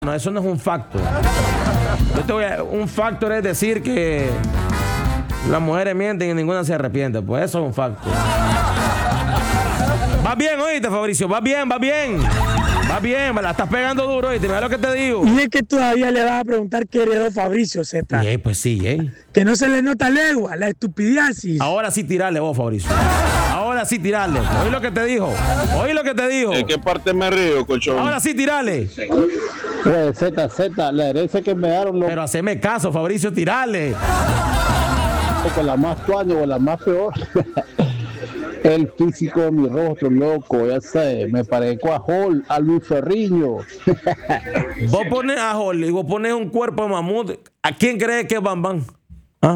No, eso no es un factor. Un factor es decir que las mujeres mienten y ninguna se arrepiente. Pues eso es un factor. Va bien, oíste, Fabricio. Va bien. Va bien, me la estás pegando duro, oíste. Mira lo que te digo. Y es que todavía le vas a preguntar qué heredó Fabricio Z. Pues sí, Que no se le nota legua, la estupidiasis. Ahora sí tirarle vos, Fabricio. Ahora sí tirarle. Oí lo que te dijo. ¿En qué parte me río, colchón? Ahora sí tirarle. Pues Z, la herencia que me dieron los... Pero haceme caso, Fabricio, tirarle. Con la más tuaño o la más peor. El físico de mi rostro, loco, ya sé, me parezco a Hall, a Luis Ferriño. Vos pones a Hall y vos pones un cuerpo de mamut. ¿A quién crees que es Bam Bam? ¿Ah?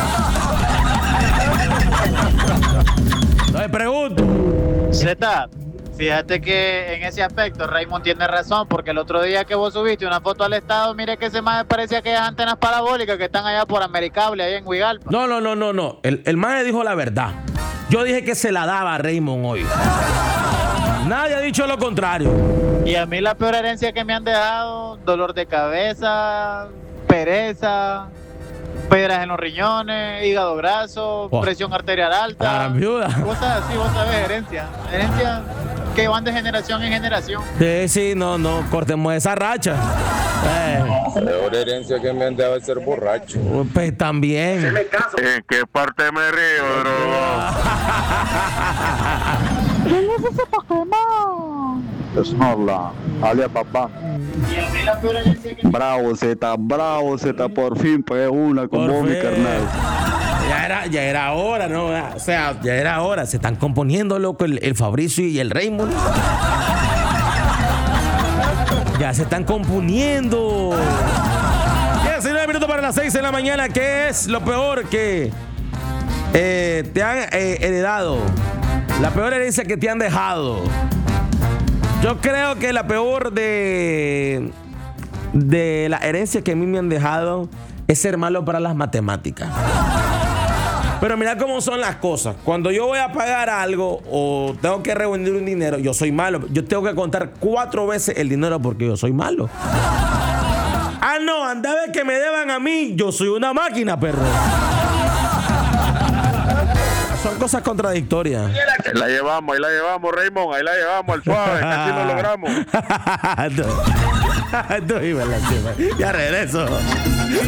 No me pregunto. Z, fíjate que en ese aspecto Raymond tiene razón, porque el otro día que vos subiste una foto al estado, mire que ese más parecía aquellas antenas parabólicas que están allá por Americable, ahí en Huigalpa. No. El mae dijo la verdad. Yo dije que se la daba a Raymond hoy. Nadie ha dicho lo contrario. Y a mí la peor herencia que me han dejado, dolor de cabeza, pereza, piedras en los riñones, hígado graso, presión arterial alta. La gran viuda. Cosas así, vos sabés, herencia que van de generación en generación. Sí, no, cortemos esa racha. La peor herencia que me han dado es ser borracho. Pues también. ¿En qué parte me río, droga? ¿Quién es ese Pokémon? Snorla, alia papá. Y a mí la peor herencia que Bravo Z, por fin pegué una con vos, mi carnal. Ya era hora, ¿no? O sea, ya era hora. Se están componiendo, loco, el Fabricio y el Raymond. Ya se están componiendo. 19 minutos para las 6 de la mañana. ¿Qué es lo peor que te han heredado? La peor herencia que te han dejado. Yo creo que la peor de la herencia que a mí me han dejado es ser malo para las matemáticas. Pero mira cómo son las cosas. Cuando yo voy a pagar algo o tengo que reunir un dinero, yo soy malo. Yo tengo que contar 4 veces el dinero porque yo soy malo. Ah, no, anda a ver que me deban a mí. Yo soy una máquina, perro. Son cosas contradictorias. Ahí la llevamos, Raymond. Ahí la llevamos al suave. Casi lo logramos. Ya regreso.